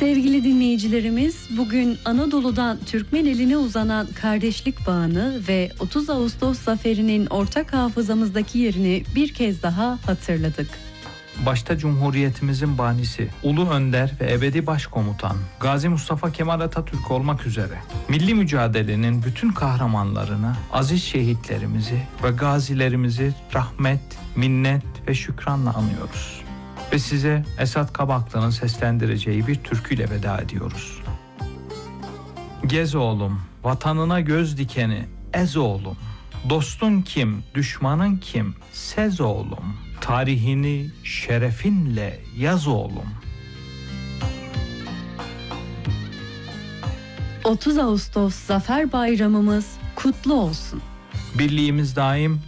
Sevgili dinleyicilerimiz, bugün Anadolu'dan Türkmen eline uzanan kardeşlik bağını ve 30 Ağustos zaferinin ortak hafızamızdaki yerini bir kez daha hatırladık. Başta Cumhuriyetimizin banisi, Ulu Önder ve ebedi başkomutan Gazi Mustafa Kemal Atatürk olmak üzere milli mücadelenin bütün kahramanlarını, aziz şehitlerimizi ve gazilerimizi rahmet, minnet ve şükranla anıyoruz. Ve size Esat Kabaklı'nın seslendireceği bir türküyle veda ediyoruz. Gez oğlum, vatanına göz dikeni, ez oğlum. Dostun kim, düşmanın kim, sez oğlum. Tarihini şerefinle yaz oğlum. 30 Ağustos Zafer Bayramımız kutlu olsun. Birliğimiz daim,